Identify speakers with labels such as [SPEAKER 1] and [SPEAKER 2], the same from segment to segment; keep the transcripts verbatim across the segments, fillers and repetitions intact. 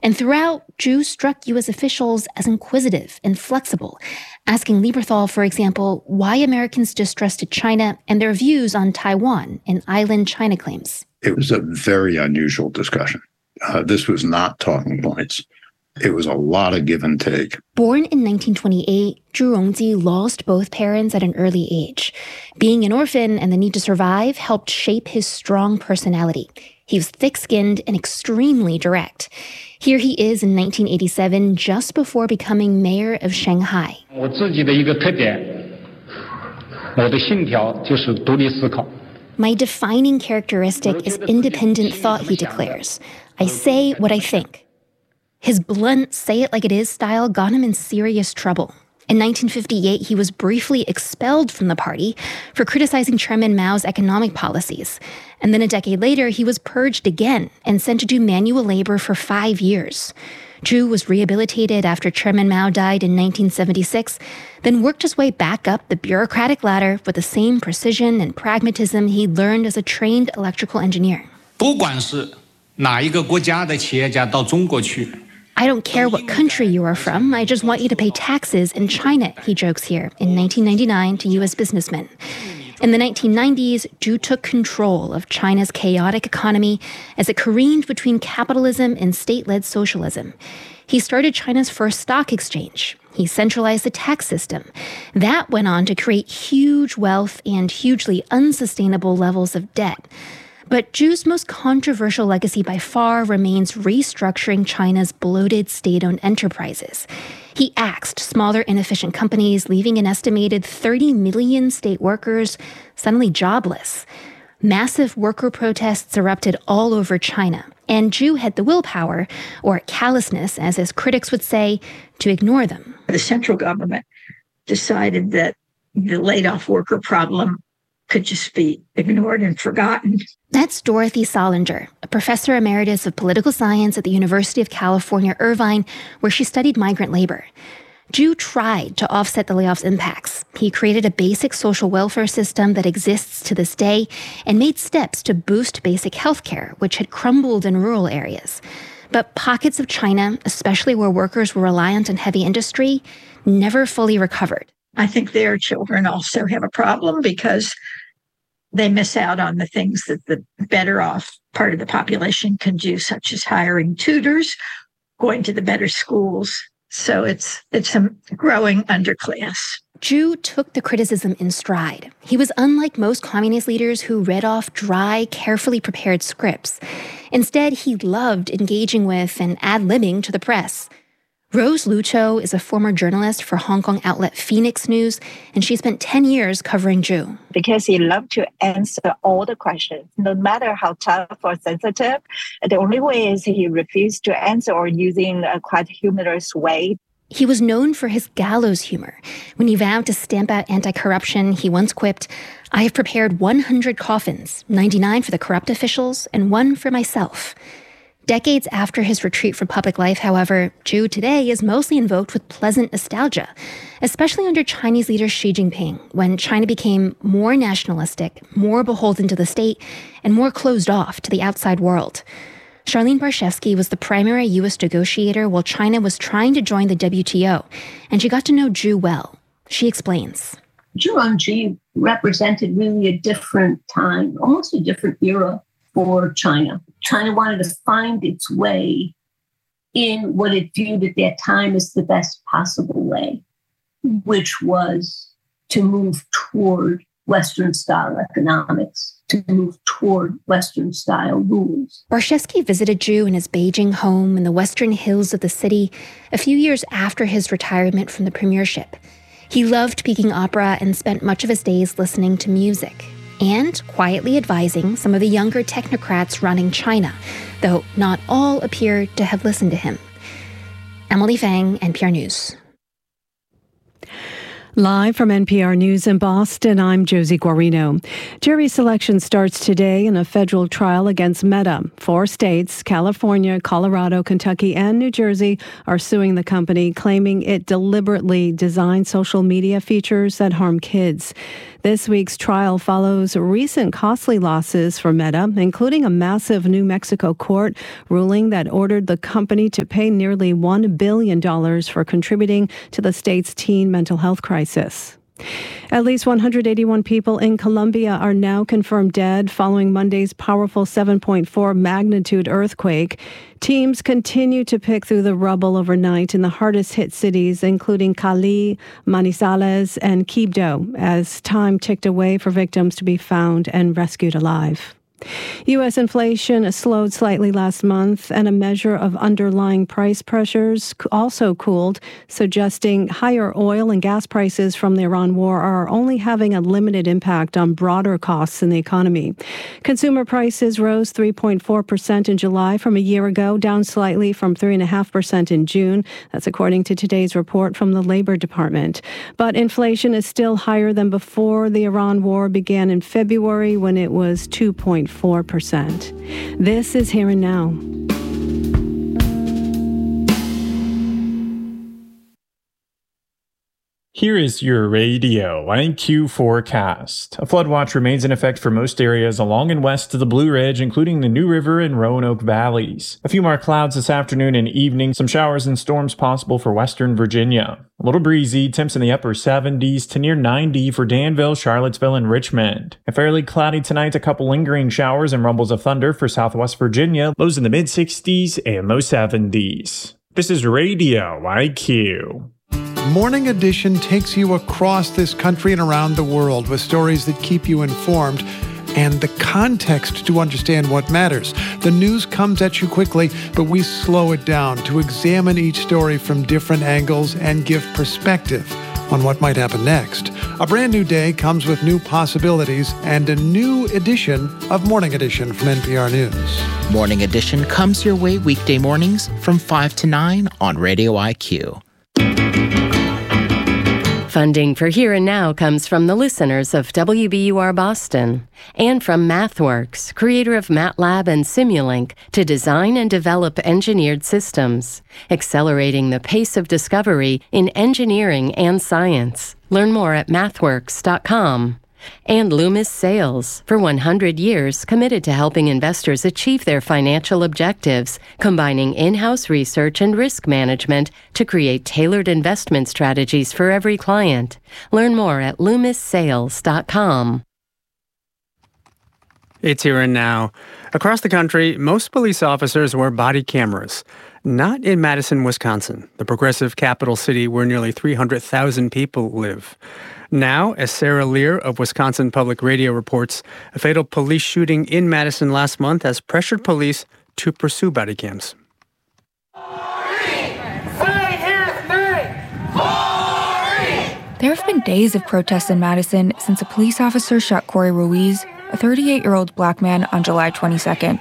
[SPEAKER 1] And throughout, Zhu struck U S officials as inquisitive and flexible, asking Lieberthal, for example, why Americans distrusted China and their views on Taiwan and island China claims.
[SPEAKER 2] It was a very unusual discussion. Uh, this was not talking points. It was a lot of give and take.
[SPEAKER 1] Born in nineteen twenty-eight, Zhu Rongji lost both parents at an early age. Being an orphan and the need to survive helped shape his strong personality. He was thick-skinned and extremely direct. Here he is in nineteen eighty-seven, just before becoming mayor of Shanghai. My defining characteristic is independent thought, he declares. I say what I think. His blunt, say-it-like-it-is style got him in serious trouble. In nineteen fifty-eight, he was briefly expelled from the party for criticizing Chairman Mao's economic policies. And then a decade later, he was purged again and sent to do manual labor for five years. Zhu was rehabilitated after Chairman Mao died in nineteen seventy-six, then worked his way back up the bureaucratic ladder with the same precision and pragmatism he learned as a trained electrical engineer.
[SPEAKER 3] 不管是哪一个国家的企业家到中国去
[SPEAKER 1] I don't care what country you are from, I just want you to pay taxes in China, he jokes here in nineteen ninety-nine to U S businessmen. In the nineteen nineties, Zhu took control of China's chaotic economy as it careened between capitalism and state-led socialism. He started China's first stock exchange. He centralized the tax system. That went on to create huge wealth and hugely unsustainable levels of debt. But Zhu's most controversial legacy by far remains restructuring China's bloated state-owned enterprises. He axed smaller, inefficient companies, leaving an estimated thirty million state workers suddenly jobless. Massive worker protests erupted all over China, and Zhu had the willpower, or callousness, as his critics would say, to ignore them.
[SPEAKER 4] The central government decided that the laid-off worker problem could just be ignored and forgotten.
[SPEAKER 1] That's Dorothy Solinger, a professor emeritus of political science at the University of California, Irvine, where she studied migrant labor. Zhu tried to offset the layoffs' impacts. He created a basic social welfare system that exists to this day and made steps to boost basic health care, which had crumbled in rural areas. But pockets of China, especially where workers were reliant on heavy industry, never fully recovered.
[SPEAKER 4] I think their children also have a problem because they miss out on the things that the better off part of the population can do, such as hiring tutors, going to the better schools. So it's it's a growing underclass.
[SPEAKER 1] Zhu took the criticism in stride. He was unlike most communist leaders who read off dry, carefully prepared scripts. Instead, he loved engaging with and ad-libbing to the press. Rose Lucho is a former journalist for Hong Kong outlet Phoenix News, and she spent ten years covering Zhu.
[SPEAKER 5] Because he loved to answer all the questions, no matter how tough or sensitive. The only way is he refused to answer or using a quite humorous way.
[SPEAKER 1] He was known for his gallows humor. When he vowed to stamp out anti-corruption, he once quipped, "I have prepared one hundred coffins, ninety-nine for the corrupt officials and one for myself." Decades after his retreat from public life, however, Zhu today is mostly invoked with pleasant nostalgia, especially under Chinese leader Xi Jinping, when China became more nationalistic, more beholden to the state, and more closed off to the outside world. Charlene Barshevsky was the primary U S negotiator while China was trying to join the W T O, and she got to know Zhu well. She explains.
[SPEAKER 6] Zhu Rongji represented really a different time, almost a different era for China. China wanted to find its way in what it viewed at that time as the best possible way, which was to move toward Western-style economics, to move toward Western-style rules.
[SPEAKER 1] Barshevsky visited Zhu in his Beijing home in the western hills of the city a few years after his retirement from the premiership. He loved Peking opera and spent much of his days listening to music and quietly advising some of the younger technocrats running China, though not all appear to have listened to him. Emily Fang, N P R News.
[SPEAKER 7] Live from N P R News in Boston, I'm Josie Guarino. Jury selection starts today in a federal trial against Meta. Four states, California, Colorado, Kentucky, and New Jersey, are suing the company, claiming it deliberately designed social media features that harm kids. This week's trial follows recent costly losses for Meta, including a massive New Mexico court ruling that ordered the company to pay nearly one billion dollars for contributing to the state's teen mental health crisis. At least one hundred eighty-one people in Colombia are now confirmed dead following Monday's powerful seven point four magnitude earthquake. Teams continue to pick through the rubble overnight in the hardest hit cities, including Cali, Manizales, and Quibdó, as time ticked away for victims to be found and rescued alive. U S inflation slowed slightly last month, and a measure of underlying price pressures also cooled, suggesting higher oil and gas prices from the Iran war are only having a limited impact on broader costs in the economy. Consumer prices rose three point four percent in July from a year ago, down slightly from three point five percent in June. That's according to today's report from the Labor Department. But inflation is still higher than before the Iran war began in February, when it was two point four percent. This is Here and Now.
[SPEAKER 8] Here is your radio I Q forecast. A flood watch remains in effect for most areas along and west of the Blue Ridge, including the New River and Roanoke valleys. A few more clouds this afternoon and evening, some showers and storms possible for western Virginia. A little breezy, temps in the upper seventies to near ninety for Danville, Charlottesville, and Richmond. A fairly cloudy tonight, a couple lingering showers and rumbles of thunder for southwest Virginia, lows in the mid sixties and low seventies. This is Radio I Q.
[SPEAKER 9] Morning Edition takes you across this country and around the world with stories that keep you informed and the context to understand what matters. The news comes at you quickly, but we slow it down to examine each story from different angles and give perspective on what might happen next. A brand new day comes with new possibilities and a new edition of Morning Edition from N P R News.
[SPEAKER 10] Morning Edition comes your way weekday mornings from five to nine on Radio I Q.
[SPEAKER 11] Funding for Here and Now comes from the listeners of W B U R Boston and from MathWorks, creator of MATLAB and Simulink, to design and develop engineered systems, accelerating the pace of discovery in engineering and science. Learn more at mathworks dot com. And Loomis Sales, for one hundred years committed to helping investors achieve their financial objectives, combining in-house research and risk management to create tailored investment strategies for every client. Learn more at loomis sales dot com.
[SPEAKER 12] It's Here and Now. Across the country, most police officers wear body cameras. Not in Madison, Wisconsin, the progressive capital city where nearly three hundred thousand people live. Now, as Sarah Lear of Wisconsin Public Radio reports, a fatal police shooting in Madison last month has pressured police to pursue body cams.
[SPEAKER 13] There have been days of protests in Madison since a police officer shot Corey Ruiz, a thirty-eight-year-old black man, on July twenty-second.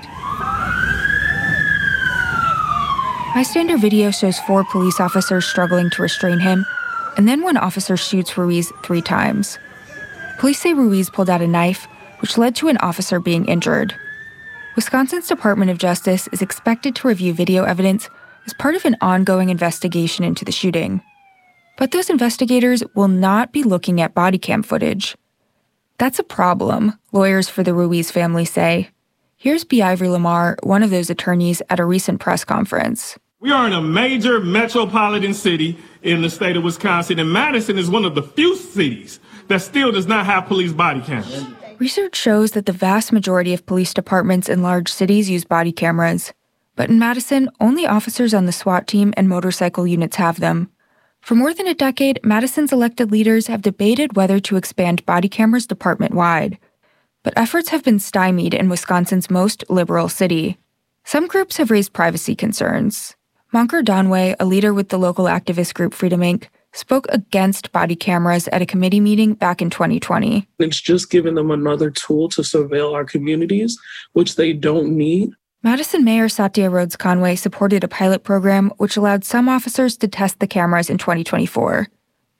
[SPEAKER 13] Bystander video shows four police officers struggling to restrain him, and then one officer shoots Ruiz three times. Police say Ruiz pulled out a knife, which led to an officer being injured. Wisconsin's Department of Justice is expected to review video evidence as part of an ongoing investigation into the shooting. But those investigators will not be looking at body cam footage. That's a problem, lawyers for the Ruiz family say. Here's B. Ivory Lamar, one of those attorneys, at a recent press conference.
[SPEAKER 14] We are in a major metropolitan city in the state of Wisconsin, and Madison is one of the few cities that still does not have police body cameras.
[SPEAKER 13] Research shows that the vast majority of police departments in large cities use body cameras. But in Madison, only officers on the SWAT team and motorcycle units have them. For more than a decade, Madison's elected leaders have debated whether to expand body cameras department-wide. But efforts have been stymied in Wisconsin's most liberal city. Some groups have raised privacy concerns. Monker Donway, a leader with the local activist group Freedom Incorporated, spoke against body cameras at a committee meeting back in twenty twenty.
[SPEAKER 15] It's just giving them another tool to surveil our communities, which they don't need.
[SPEAKER 13] Madison Mayor Satya Rhodes Conway supported a pilot program which allowed some officers to test the cameras in twenty twenty-four.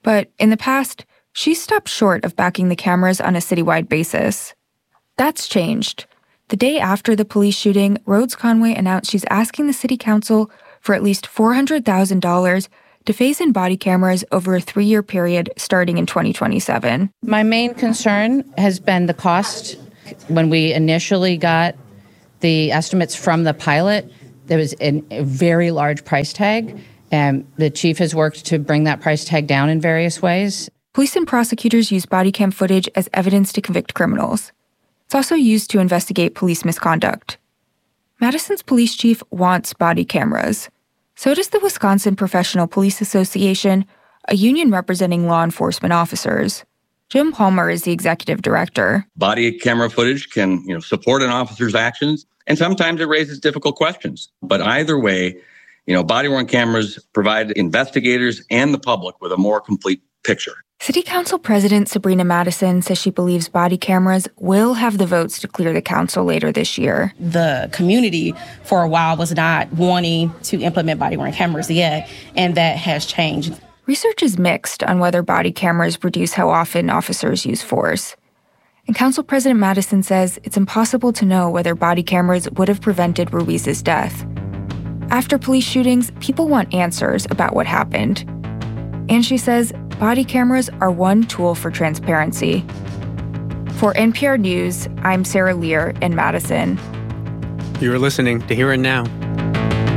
[SPEAKER 13] But in the past, she's stopped short of backing the cameras on a citywide basis. That's changed. The day after the police shooting, Rhodes Conway announced she's asking the city council for at least four hundred thousand dollars to phase in body cameras over a three-year period starting in twenty twenty-seven.
[SPEAKER 16] My main concern has been the cost. When we initially got the estimates from the pilot, there was an, a very large price tag, and the chief has worked to bring that price tag down in various ways.
[SPEAKER 13] Police and prosecutors use body cam footage as evidence to convict criminals. It's also used to investigate police misconduct. Madison's police chief wants body cameras. So does the Wisconsin Professional Police Association, a union representing law enforcement officers. Jim Palmer is the executive director.
[SPEAKER 17] Body camera footage can, you know, support an officer's actions, and sometimes it raises difficult questions. But either way, you know, body-worn cameras provide investigators and the public with a more complete picture.
[SPEAKER 13] City Council President Sabrina Madison says she believes body cameras will have the votes to clear the council later this year.
[SPEAKER 18] The community for a while was not wanting to implement body-worn cameras yet, and that has changed.
[SPEAKER 13] Research is mixed on whether body cameras reduce how often officers use force. And Council President Madison says it's impossible to know whether body cameras would have prevented Ruiz's death. After police shootings, people want answers about what happened. And she says body cameras are one tool for transparency. For N P R News, I'm Sarah Lear in Madison.
[SPEAKER 12] You're listening to Here and Now.